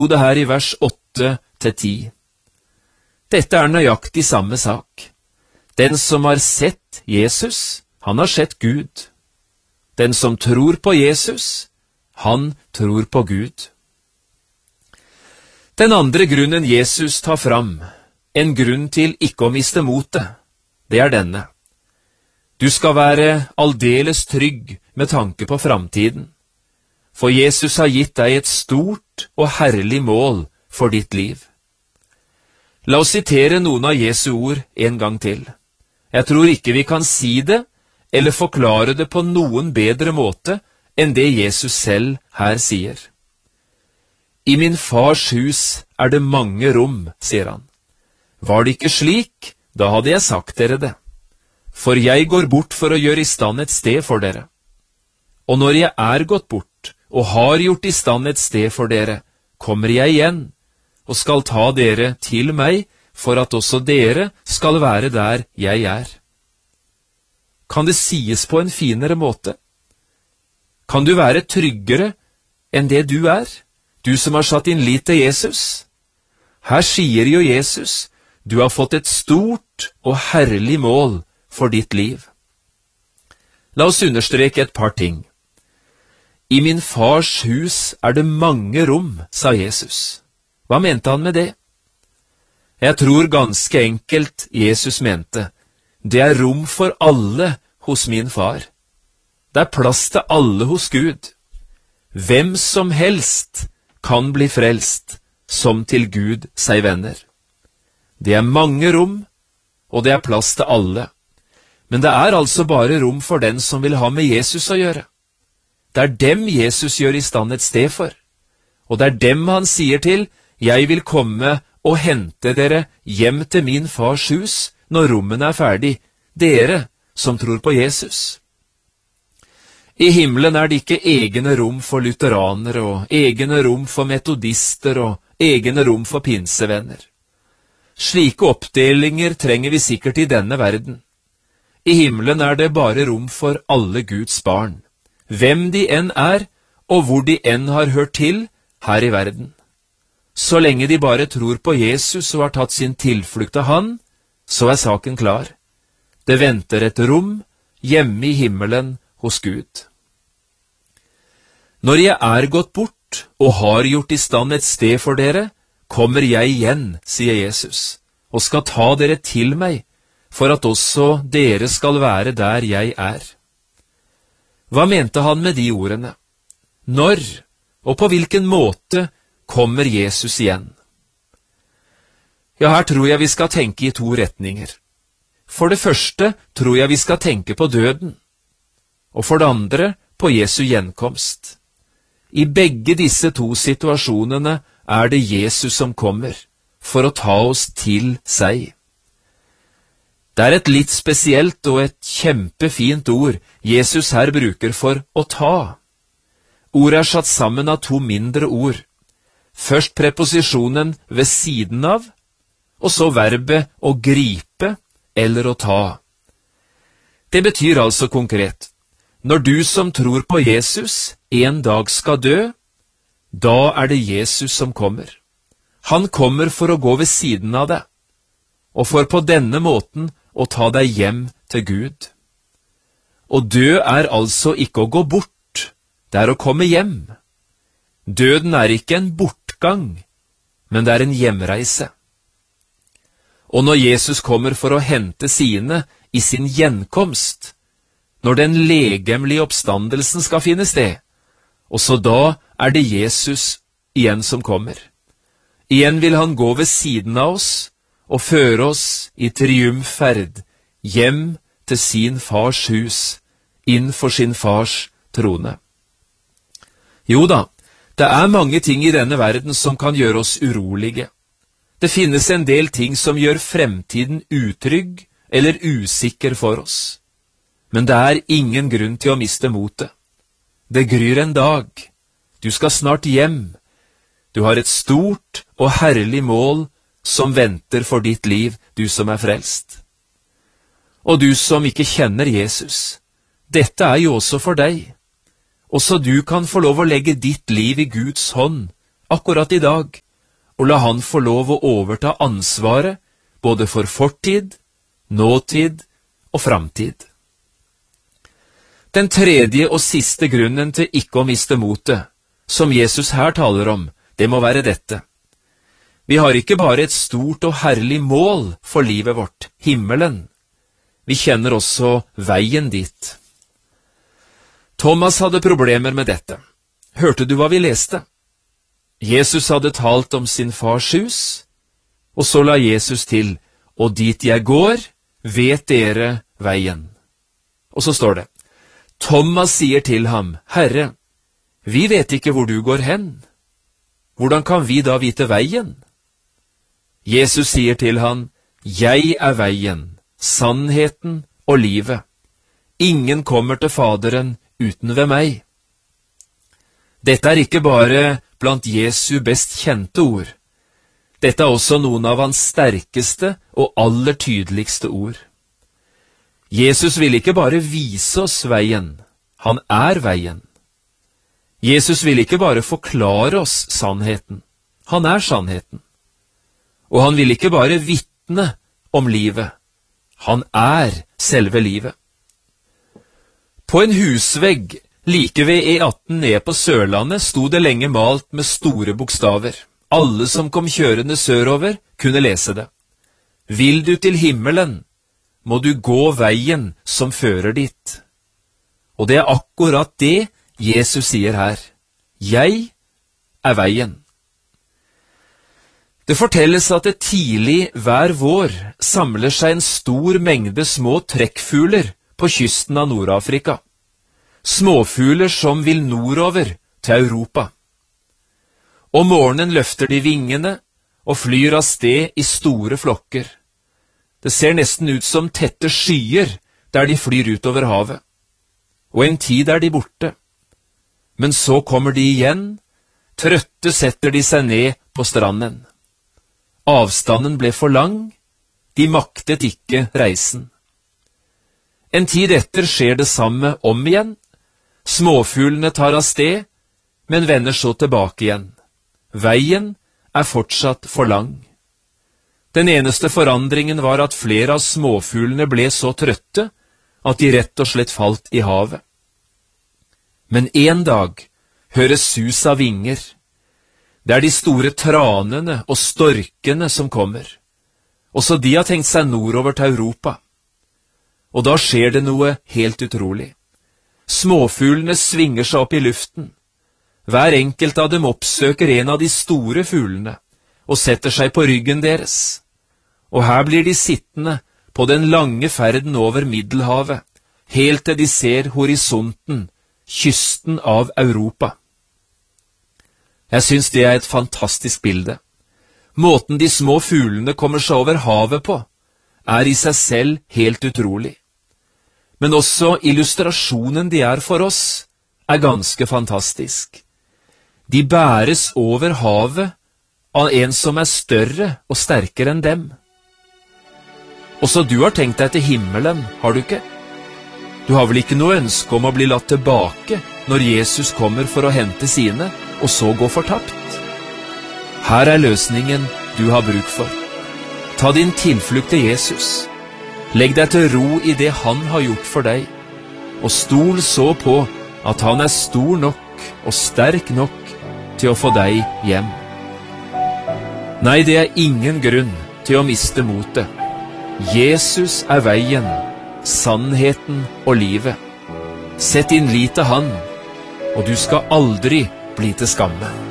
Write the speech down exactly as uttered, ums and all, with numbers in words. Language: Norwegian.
det her i vers åtte til ti. Dette er nøyaktig samme sak. Den som har sett Jesus, han har sett Gud. Den som tror på Jesus, han tror på Gud. Den andre grunnen Jesus tar fram, en grunn til ikke å miste motet, det er denne. Du skal være aldeles trygg med tanke på framtiden, for Jesus har gitt deg et stort og herlig mål for ditt liv. La oss sitere noen av Jesu ord en gang til. Jeg tror ikke vi kan si det, eller forklare det på noen bedre måte enn det Jesus selv her sier. I min fars hus er det mange rom, sier han. Var det ikke slik, da hadde jeg sagt dere det. For jeg går bort for å gjøre i stand et sted for dere. Og når jeg er gått bort, og har gjort i stand et sted for dere, kommer jeg igjen, og skal ta dere til meg, for at også dere skal være der jeg er. Kan det sies på en finere måte? Kan du være tryggere enn det du er, du som har satt din lit til Jesus? Her sier jo Jesus, du har fått et stort og herlig mål for ditt liv. La oss understreke et par ting. I min fars hus er det mange rom, sa Jesus. Hva mente han med det? Jeg tror ganske enkelt Jesus mente, det er rom for alle hos min far. Det er plass til alle hos Gud. Hvem som helst kan bli frelst, som til Gud seg venner. Det er mange rom, og det er plass til alle. Men det er altså bare rom for den som vil ha med Jesus å gjøre. Det er dem Jesus gjør i stand et sted for. Og det er dem han sier til, jeg vil komme og hente dere hjem til min fars hus når rommene er ferdig, dere som tror på Jesus. I himmelen er det ikke egne rom for lutheranere og egne rom for metodister og egne rom for pinsevenner. Slike oppdelinger trenger vi sikkert i denne verden. I himmelen er det bare rom for alle Guds barn, hvem de enn er, og hvor de enn har hørt til her i verden. Så lenge de bare tror på Jesus og har tatt sin tilflukt av han, så er saken klar. Det venter et rom hjemme i himmelen hos Gud. Når jeg er gått bort og har gjort i stand et sted for dere, kommer jeg igjen, sier Jesus, og skal ta dere til meg, for at også dere skal være der jeg er. Hva mente han med de ordene? Når, og på hvilken måte, kommer Jesus igjen? Ja, her tror jeg vi skal tenke i to retninger. For det første tror jeg vi skal tenke på døden, og for det andre på Jesu gjenkomst. I begge disse to situasjonene er det Jesus som kommer, for å ta oss til seg. Det er et litt spesielt og et kjempefint ord Jesus her bruker for å ta. Ordet er satt sammen av to mindre ord. Først preposisjonen ved siden av, og så verbet å gripe eller å ta. Det betyr altså konkret, når du som tror på Jesus en dag skal dø, da er det Jesus som kommer. Han kommer for å gå ved siden av deg, og for på denne måten å ta deg hjem til Gud. Å dø er altså ikke å gå bort, det er å komme hjem. Døden er ikke en bortgang, men det er en hjemreise. Og når Jesus kommer for å hente sine i sin gjenkomst, når den legemlige oppstandelsen skal finne sted, også da er det Jesus igjen som kommer. Igjen vil han gå ved siden av oss og føre oss i triumfferd hjem til sin fars hus, inn for sin fars trone. Jo da, det er mange ting i denne verden som kan gjøre oss urolige. Det finnes en del ting som gjør fremtiden utrygg eller usikker for oss. Men det er ingen grunn til å miste motet. Det gryr en dag. Du skal snart hjem. Du har et stort og herlig mål som venter for ditt liv, du som er frelst. Og du som ikke kjenner Jesus, dette er jo også for deg. Også du kan få lov å legge ditt liv i Guds hånd akkurat i dag, og la han få lov å overta ansvaret både for fortid, nåtid og framtid. Den tredje og siste grunnen til ikke å miste motet, som Jesus her taler om, det må være dette. Vi har ikke bare et stort og herlig mål for livet vårt, himmelen. Vi kjenner også veien dit. Thomas hadde problemer med dette. Hørte du hva vi leste? Jesus hadde talt om sin fars hus, og så la Jesus til, og dit jeg går, vet dere veien. Og så står det, Thomas sier til ham, Herre, vi vet ikke hvor du går hen. Hvordan kan vi da vite veien? Jesus sier til han, jeg er veien, sannheten og livet. Ingen kommer til Faderen uten ved meg. Dette er ikke bare blant Jesu best kjente ord. Dette er også noen av hans sterkeste og aller tydeligste ord. Jesus vil ikke bare vise oss veien, han er veien. Jesus vil ikke bare forklare oss sannheten, han er sannheten. Og han vil ikke bare vitne om livet, han er selve livet. På en husvegg like ved E atten ned på Sørlandet sto det lenge malt med store bokstaver. Alle som kom kjørende sørover kunne lese det. Vil du til himmelen, må du gå veien som fører dit. Og det er akkurat det Jesus sier her. Jeg er veien. Det fortelles at det tidlig hver vår samler seg en stor mengde små trekkfugler på kysten av Nord-Afrika. Småfugler som vil nordover til Europa. Om morgenen løfter de vingene og flyr av sted i store flokker. Det ser nesten ut som tette skyer der de flyr utover havet. Og en tid er de borte. Men så kommer de igjen, trøtte setter de seg ned på stranden. Avstanden ble for lang, de maktet ikke reisen. En tid etter skjer det samme om igjen. Småfuglene tar av sted, men vender så tilbake igjen. Veien er fortsatt for lang. Den eneste forandringen var at flere av småfuglene ble så trøtte at de rett og slett falt i havet. Men en dag høres sus av vinger. Det er de store tranene og storkene som kommer. Også de har tenkt seg nordover til Europa. Og da skjer det noe helt utrolig. Småfuglene svinger seg opp i luften. Hver enkelt av dem oppsøker en av de store fuglene og setter seg på ryggen deres. Og her blir de sittende på den lange ferden over Middelhavet, helt til de ser horisonten, kysten av Europa. Jeg synes det er et fantastisk bilde. Måten de små fuglene kommer seg over havet på, er i seg selv helt utrolig. Men også illustrasjonen de er for oss, er ganske fantastisk. De bæres over havet av en som er større og sterkere enn dem. Også du har tenkt deg til himmelen, har du ikke? Du har vel ikke noe ønske om å bli latt tilbake når Jesus kommer for å hente sine, og så gå fortapt? Her er løsningen du har bruk for. Ta din tilflukt til Jesus. Legg deg til ro i det han har gjort for deg, og stol så på at han er stor nok og sterk nok til å få deg hjem. Nei, det er ingen grunn til å miste motet. Jesus er veien, sannheten og livet. Sett din lit til han, og du skal aldri bli til skamme.